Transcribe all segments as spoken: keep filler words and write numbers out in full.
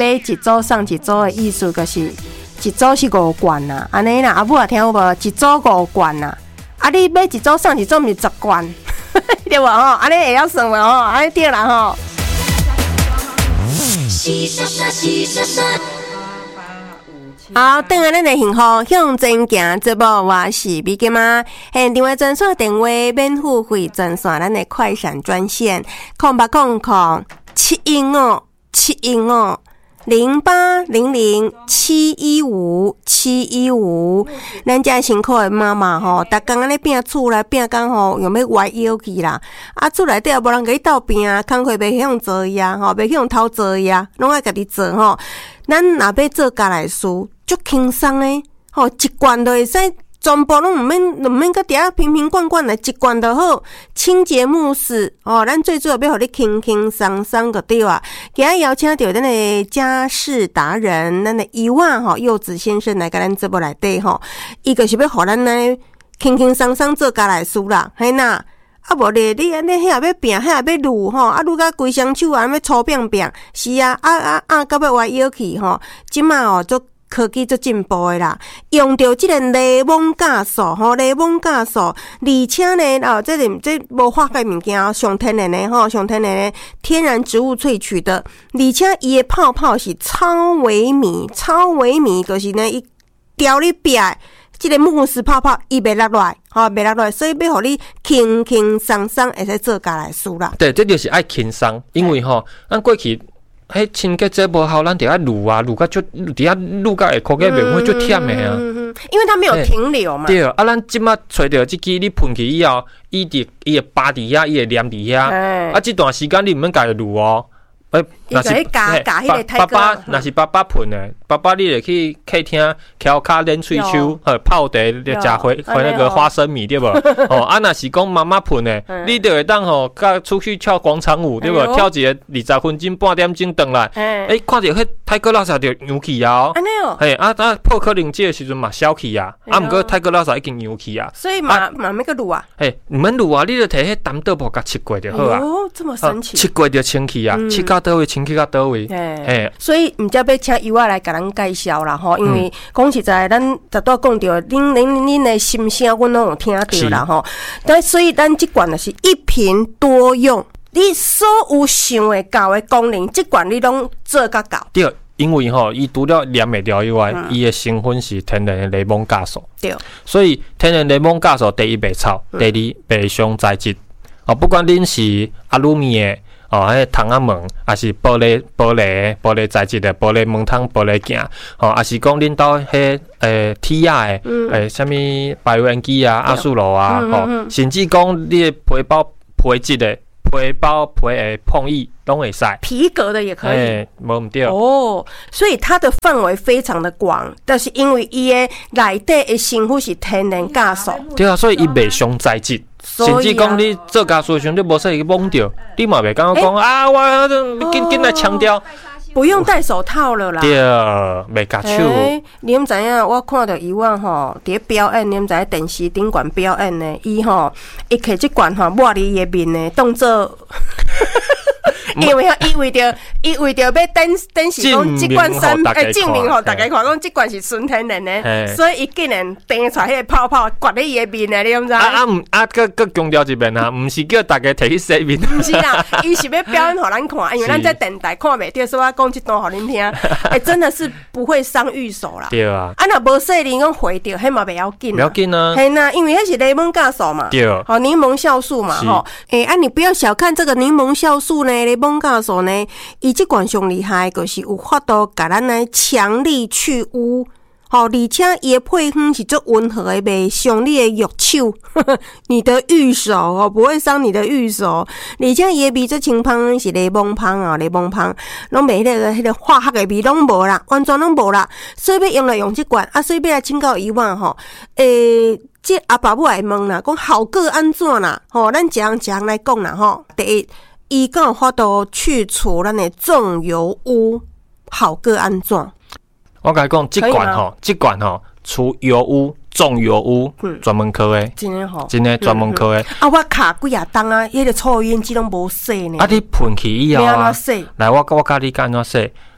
买一组送一组的意思，就是一组是五罐呐，安尼啦。阿母啊，听有无？一组五罐呐，啊，你买一组送一组，毋是十罐，对无吼？安尼会晓算无吼？安尼对啦吼。好，等下咱的幸福向前行节目，我是美金妈。现电话专线电话免付费专线，咱的快闪专线空八空空七一五七一五零八零零七一五七一五。咱家辛苦的妈妈吼，逐工安尼拼厝来拼工吼，用要歪腰去啦。啊，厝内底也无人甲伊斗拼啊，工课袂向做伊啊，吼，袂向偷做伊啊，拢爱家己做吼。咱若要做家内事，足轻松诶，吼，一罐就会使，全部拢毋免，毋免搁伫遐瓶瓶罐罐诶，一罐就好。清洁慕斯，哦，咱最主要要互你轻轻松松就对啊。今日邀请到咱诶家事达人，咱诶伊万吼柚子先生来甲咱节目内底吼，伊就是要互咱来轻轻松松做家内事啦，嘿呐。啊，无咧，你安尼遐要拼，遐要撸吼，啊撸甲规双手啊，要粗拼拼，是啊，啊啊啊，到要歪腰去吼，即马哦，足科技足进步的啦，用着即个柠檬酵素吼，柠檬酵素，而且呢，哦，这个这无化学物件，上天然的吼，上天然的天然植物萃取的，而且伊的泡泡是超微米，超微米，就是呢，伊调你壁。即个慕斯泡泡伊袂落来，吼袂落来，所以要互你轻轻松松会使做家来事啦。 对，这就是爱轻松，因为吼，咱过去迄清洁这无好，咱得要撸啊撸甲足，伫遐撸甲会口感袂会足忝的啊。 嗯嗯，因为它没有停留嘛。 对，啊，咱即马找到即支你喷去以后，伊伫伊会扒伫遐，伊会黏伫遐。啊，这段时间你毋免家己撸哦。诶， 若是加加迄个爸爸，若是爸爸喷的，爸爸你得去客厅敲骹练喙手，和泡茶，食回回那个花生米对无？哦，啊，若是讲妈妈喷的，你就会当吼，甲出去跳广场舞对无？跳一个二十分钟、半点钟转来，诶，看到迄泰戈拉萨就扬起啊！ 安尼哦， 嘿，啊，啊，破可能这个时阵嘛消去啊，啊，毋过泰戈拉萨已经扬起啊， 所以嘛嘛要个撸啊？ 嘿，毋免撸啊，你就摕迄担倒布甲切过就好啊。 哦，这么神奇！ 切过就清气啊，切到倒位清气到倒位。 嘿，所以毋则要请伊我来甲咱介绍啦吼，因为讲实在，咱逐倒讲着，恁恁恁的心声，阮拢有听到啦吼。但所以咱即罐就是一瓶多用，你所有想会到的功能，即罐你拢做甲到。 对，因为吼，伊除了黏袂掉以外，伊、嗯、的成分是天然的柠檬酵素。对，所以天然柠檬酵素第一袂臭，嗯、第二袂伤材质。哦，不管恁是阿鲁米的。哦，迄桶仔门，还是玻璃、玻璃、玻璃材质的玻璃门桶、玻璃镜，哦，还是讲恁兜迄诶铁啊的，诶，啥物百元机啊、阿苏罗啊，哦，甚至讲你的皮包皮质的皮包皮的碰意拢会使， 皮革的也可以， 诶，无毋对哦，所以它的范围非常的广，但是因为伊的内底的成分是天然酵素， 对啊，所以伊袂伤材质。甚至讲你做家事时，你无说伊摸着，你嘛袂感觉讲啊，我紧紧来强调， 不用戴手套了啦。 对，袂夹手。 你毋知影，我看到伊我吼伫表演，你毋知影电视顶管表演呢，伊吼一摕即罐吼抹你伊面呢，当做。因为伊为着伊为着要等等是讲即罐产诶证明互大家看讲即罐是纯天然的，所以伊竟然掟出迄个泡泡刮咧伊诶面诶，你毋知？ 啊啊毋啊，搁搁强调一遍啊，毋是叫大家摕去洗面。 毋是啦，伊是要表演互咱看，因为咱在电台看袂着，所以我讲即段互恁听。诶，真的是不会伤玉手啦。 对啊。 啊，若无细哩讲回着，迄嘛袂要紧。 袂要紧啊。 嘿呐，因为迄是柠檬酵素嘛。 对。 好，柠檬酵素嘛，吼。诶，啊，你不要小看这个柠檬酵素呢，柠檬酵素呢。伊即款上厉害，就是有法度甲咱来强力去污，吼，而且伊的配方是足温和的，袂伤你的玉手，你的玉手哦，不会伤你的玉手，而且伊的味足清芳，是柠檬芳啊，柠檬芳，拢袂迄个迄个化学的味拢无啦，完全拢无啦，所以要用来用即款，啊，所以要来请教伊万吼，诶、欸，即阿爸母来问啦，讲好个安怎啦？吼，咱一项一项来讲啦，吼，第一。伊敢有法度去除咱的重油污，好个安怎？ 我甲你讲，即罐吼，即罐吼，除油污、重油污，专门科的， 真诶吼， 真诶专门科的。 啊，我卡几啊冬啊，迄个抽烟机拢无洗呢。 啊，你喷去以后啊，来，我我教你安怎洗。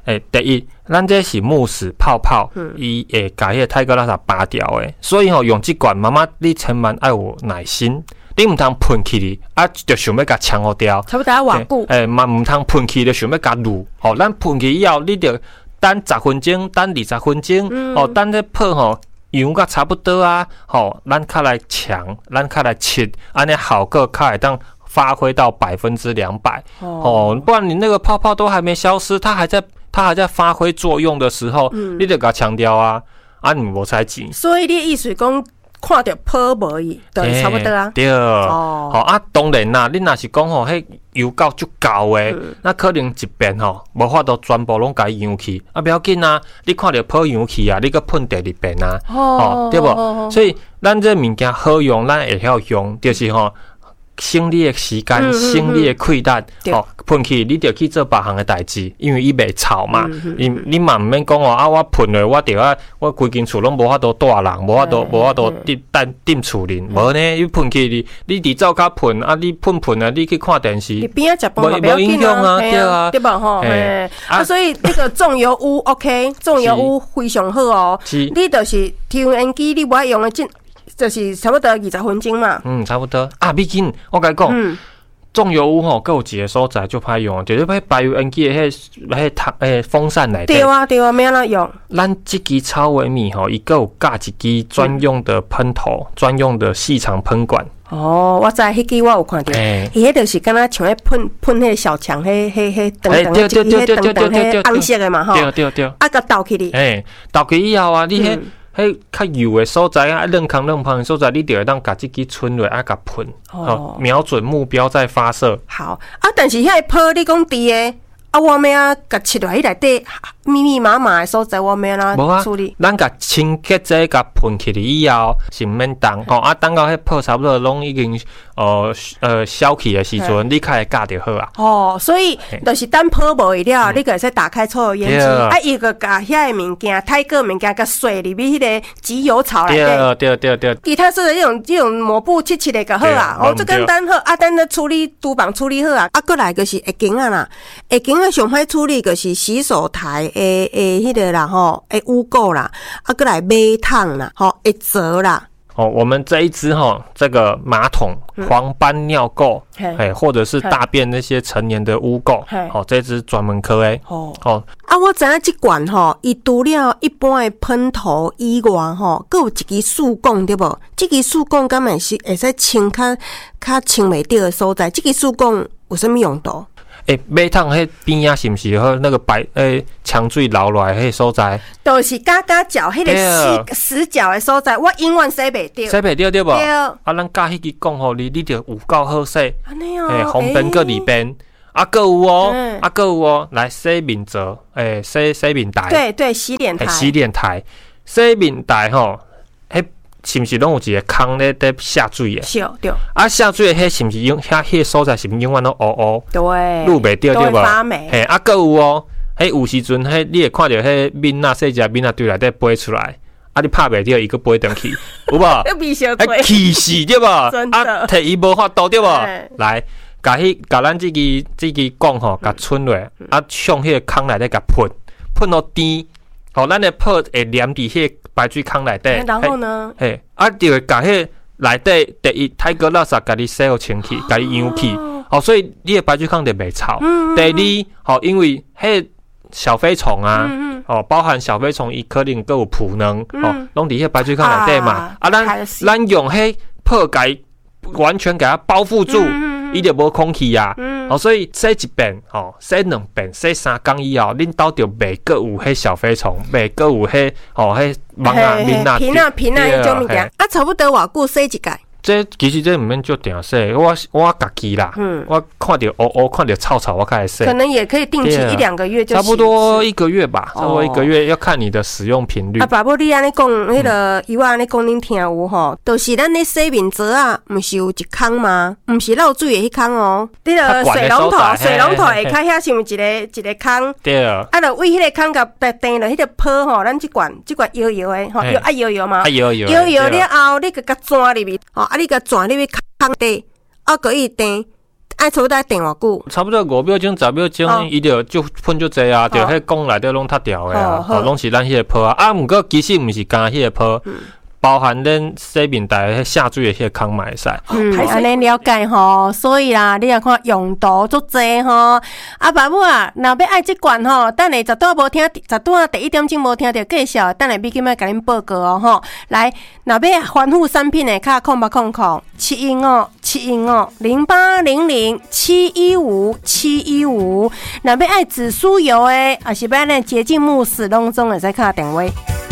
诶、欸，第一，咱这是慕斯泡泡，伊、嗯、会甲迄个泰戈垃圾拔掉诶，所以吼、喔、用即罐妈妈，你千万要有耐心，你毋通喷起哩，啊，就想要甲抢好掉， 差不多要偌久， 诶，嘛毋通喷起，就想要甲卤，吼、喔，咱喷起以后，你着等十分钟，等二十分钟，嗯、哦，等咧泡吼油甲差不多啊，吼、喔，咱较来抢，咱较来切，安尼效果较会当发挥到百分之两百，哦，不然你那个泡泡都还没消失，它还在。它还在发挥作用的时候，嗯、你就给它强调啊，啊，你无才钱。 所以你意思讲，看到泡无伊，就差不多啊。 对，哦，好啊，当然啦，你若是讲吼，迄油膏足够诶，嗯、那可能一遍吼，无法度全部拢甲伊扬去，啊，不要紧啊，你看到泡扬去啊，你搁喷第二遍啊，哦，哦对无？哦、所以咱这物件好用，咱会晓用，就是吼。省你的时间，省你的气力，吼，喷去你着去做别项的代志，因为伊袂臭嘛。你你嘛毋免讲哦，啊，我喷了，我着啊，我规间厝拢无法度住人，无法度无法度踮踮踮厝里，无呢，你喷去你，你伫走甲喷，啊，你喷喷啊，你去看电视， 你边仔食饭嘛袂要紧啊，对啊，对吧？吼，诶，啊，所以那个重油污 OK， 重油污非常好哦。你就是抽烟机，你无爱用的进。就是差不多二十分钟嘛。 嗯，差不多啊。毕竟我甲你讲，嗯、重油污吼，各有一个所在就歹用，就是迄排油烟机的迄、迄、迄、迄风扇内底。 对啊，对啊，没安怎用。 咱这支超微米吼，伊个有架一支专用的喷头，专、嗯、用的细长喷管。 哦，我知迄支我有看到，伊迄就是敢若像迄喷喷迄小强，迄、迄、迄长长的，迄长长迄红色的嘛吼。 对对对。 啊，甲倒起哩。 诶，倒起以后啊，你迄。迄较油的所在啊，冷空冷胖的所在，你就会当甲这支春蕊啊，甲喷，哦，瞄准目标再发射。 好啊，但是遐泡你讲滴的啊，我要啊，甲切落去内底密密麻麻的所在，我要啊处理。 咱甲清洁剂甲喷起哩以后，是毋免等吼啊，等到迄泡差不多拢已经呃呃消去的时阵，你开始加就好啊。 哦，所以就是等泡无去了，你就会使打开抽油烟机，啊，伊个甲遐个物件、泰戈物件甲水入去迄个集油槽内底。 对对对对。 其他说的这种这种抹布切切的就好啊，哦，这简单好啊，等咧处理厨房处理好啊，啊，过来就是会经啊啦，会经啊上歹处理就是洗手台诶诶迄个啦吼，诶污垢啦，啊过来马桶啦，吼会折啦。 哦，我们这一支哈，这个马桶黄斑尿垢，哎、嗯，或者是大便那些成年的污垢，哦，这支专门科诶。哦哦，啊，我知影这罐吼，伊除了一般的喷头以外，吼，佮有一支树管对无？这支树管敢会是会使清较较清袂掉的所在？这支树管有啥物用途？ 诶、欸，马桶迄边啊，是毋是和那个白诶强水流落来迄所在？ 就是嘎嘎角迄个死死角的所在，我永远洗袂掉。 洗袂掉对无？对。啊，咱教迄支讲互你，你着有够好洗。 安尼哦。 诶，方便搁里边。啊，搁有哦，嗯、啊，搁有哦，来洗面座，诶、欸，洗洗面台。 对对，洗脸台。 洗脸台，洗面台吼，迄。是毋是拢有一个空咧在下水诶？ 是哦，对。 啊，下水诶，迄是毋是永遐迄个所在是毋是永远拢乌乌？ 对。 愈袂掉对无？ 发霉。 嘿，啊，搁有哦，迄有时阵，迄你会看到迄面仔细只面仔对内底飞出来，啊，你拍袂掉，伊搁飞转去，有无？ 要微笑嘴。 气死对无？ 真的。 啊，摕伊无法度对无？来，甲迄甲咱即支即支管吼，甲存落，啊，向迄个空内底甲喷，喷到甜，吼，咱诶泡会黏伫迄个排水孔内底。 然后呢？ 嘿，啊，就会甲迄内底第一泰戈垃圾，甲你洗好清气，甲你扬去，哦，所以你的排水孔就袂臭。嗯嗯第二，哦，因为迄小飞虫啊，嗯嗯哦，包含小飞虫，伊可能都有扑能，嗯、哦，拢伫迄排水孔内底嘛。啊，咱、啊、咱用迄泡改完全给它包覆住。嗯嗯伊就无空气啊，嗯、哦，所以洗一遍，哦，洗两遍，洗三工以后，恁兜就袂阁有迄小飞虫，袂阁有迄，哦，迄蚊啊、面啊、 皮啊、皮啊迄種物件，啊，差不多偌久洗一擺。 这其实这毋免就定洗，我我家己啦，嗯，我看到乌乌，看到臭臭，我开始洗。 可能也可以定期一两个月就洗。 差不多一个月吧，差不多一个月，要看你的使用频率。 啊，爸母你安尼讲，迄个伊我安尼讲，恁听有吼？就是咱咧洗面槽啊，毋是有一坑吗？毋是漏水的迄坑哦，你个水龙头，水龙头下骹遐是毋一个一个坑？ 对。 啊，就为迄个坑甲定落迄个泡吼，咱即罐即罐摇摇的吼，摇啊摇摇嘛， 啊摇摇， 摇摇了后，你个甲钻入去，吼。啊！你甲转入去坑底，啊，搁伊定，啊， 爱差不多电偌久？ 差不多五秒钟、十秒钟，伊就就喷就济啊，就迄讲内底拢塌掉的啊，哦，拢是咱迄个泡啊。啊，毋过其实毋是干迄个泡。包含咱洗面台迄下水的迄个空嘛会使， 嗯，安尼了解吼，所以啦，你来看用途足济吼。啊，爸母啊，若要爱即罐吼，等下十段无听，十段第一点钟无听到介绍，等下美金要甲恁报告哦吼。来，若要环护产品的，卡空八空空七一五七一五零八零零七一五七一五，若要爱紫苏油的，啊是要咱洁净慕斯拢总会使卡电话。